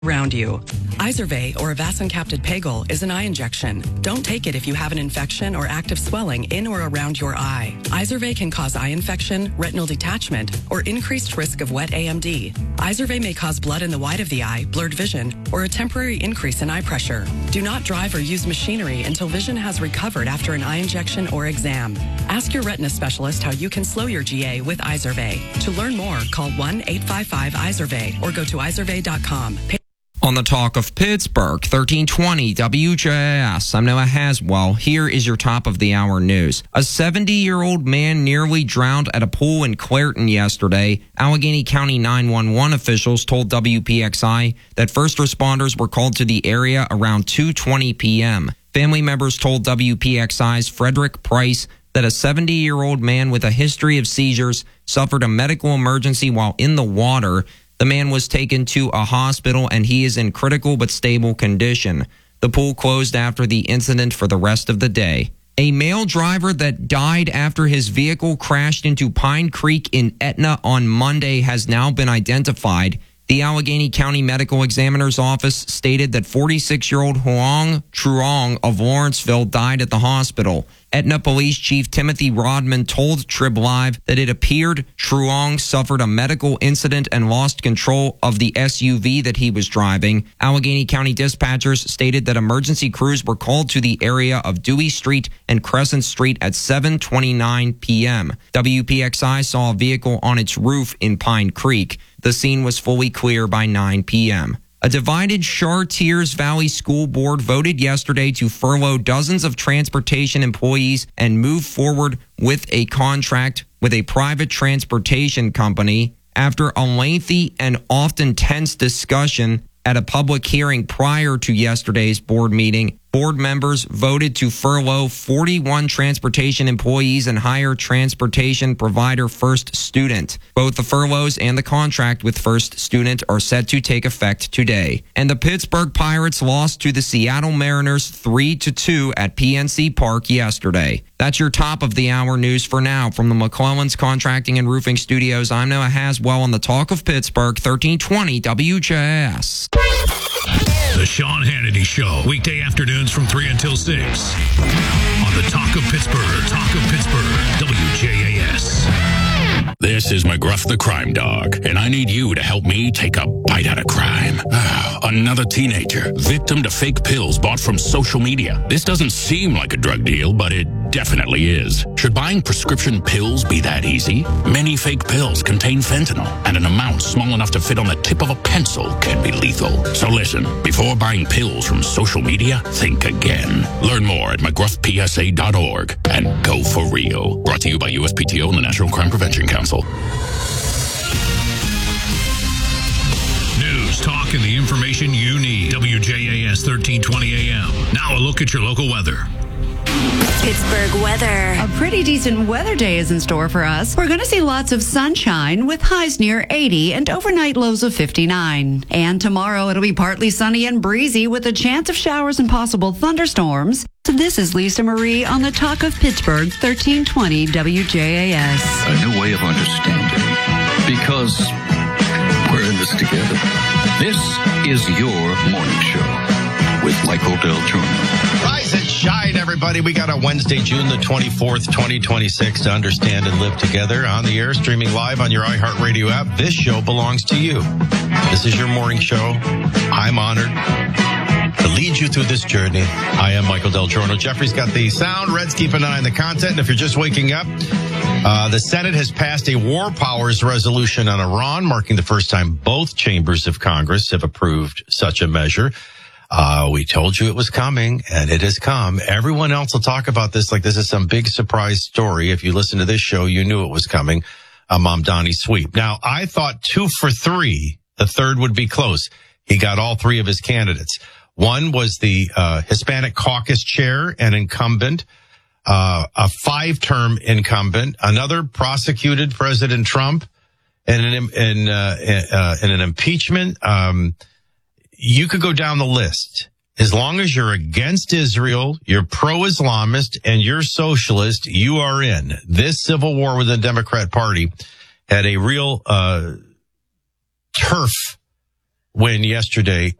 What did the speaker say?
around you. Izervay or avacincaptad pegol is an eye injection. Don't take it if you have an infection or active swelling in or around your eye. Izervay can cause eye infection, retinal detachment, or increased risk of wet AMD. Izervay may cause blood in the white of the eye, blurred vision, or a temporary increase in eye pressure. Do not drive or use machinery until vision has recovered after an eye injection or exam. Ask your retina specialist how you can slow your GA with Izervay. To learn more, call 1-855-IZERVAY or go to izervay.com. On the Talk of Pittsburgh, 1320 WJS. I'm Noah Haswell. Here is your top of the hour news. A 70-year-old man nearly drowned at a pool in Clairton yesterday. Allegheny County 911 officials told WPXI that first responders were called to the area around 2:20 p.m. Family members told WPXI's Frederick Price that a 70-year-old man with a history of seizures suffered a medical emergency while in the water. The man was taken to a hospital and he is in critical but stable condition. The pool closed after the incident for the rest of the day. A male driver that died after his vehicle crashed into Pine Creek in Etna on Monday has now been identified. The Allegheny County Medical Examiner's Office stated that 46-year-old Huang Truong of Lawrenceville died at the hospital. Etna Police Chief Timothy Rodman told Trib Live that it appeared Truong suffered a medical incident and lost control of the SUV that he was driving. Allegheny County dispatchers stated that emergency crews were called to the area of Dewey Street and Crescent Street at 7:29 p.m. WPXI saw a vehicle on its roof in Pine Creek. The scene was fully clear by 9 p.m. A divided Chartiers Valley School Board voted yesterday to furlough dozens of transportation employees and move forward with a contract with a private transportation company. After a lengthy and often tense discussion at a public hearing prior to yesterday's board meeting, board members voted to furlough 41 transportation employees and hire transportation provider First Student. Both the furloughs and the contract with First Student are set to take effect today. And the Pittsburgh Pirates lost to the Seattle Mariners 3-2 at PNC Park yesterday. That's your top of the hour news for now. From the McClellan's Contracting and Roofing Studios, I'm Noah Haswell on the Talk of Pittsburgh, 1320 WJS. The Sean Hannity Show, weekday afternoons from 3 until 6. On the Talk of Pittsburgh, WJAS. This is McGruff the Crime Dog, and I need you to help me take a bite out of crime. Another teenager, victim to fake pills bought from social media. This doesn't seem like a drug deal, but it definitely is. Should buying prescription pills be that easy? Many fake pills contain fentanyl, and an amount small enough to fit on the tip of a pencil can be lethal. So listen, before buying pills from social media, think again. Learn more at McGruffPSA.org and go for real. Brought to you by USPTO and the National Crime Prevention Council. News, talk, and the information you need. WJAS 1320 AM. Now a look at your local weather. Pittsburgh weather. A pretty decent weather day is in store for us. We're going to see lots of sunshine with highs near 80 and overnight lows of 59. And tomorrow it'll be partly sunny and breezy with a chance of showers and possible thunderstorms. So this is Lisa Marie on the Talk of Pittsburgh, 1320 WJAS. A new way of understanding. Because we're in this together. This is your morning show with Michael Del Giorno. Rise and shine, everybody. We got a Wednesday, June the 24th, 2026 to understand and live together on the air, streaming live on your iHeartRadio app. This show belongs to you. This is your morning show. I'm honored to lead you through this journey. I am Michael Del Giorno. Jeffrey's got the sound. Red's keeping an eye on the content. And if you're just waking up, the Senate has passed a war powers resolution on Iran, marking the first time both chambers of Congress have approved such a measure. We told you it was coming, and it has come. Everyone else will talk about this like this is some big surprise story. If you listen to this show, you knew it was coming. Mamdani Sweep. Now, I thought 2 for 3. The third would be close. He got all 3 of his candidates. One was the Hispanic Caucus chair and incumbent, a 5-term incumbent, another prosecuted President Trump, and an impeachment. You could go down the list. As long as you're against Israel, you're pro-Islamist, and you're socialist, you are in. This civil war within the Democrat Party had a real turf when yesterday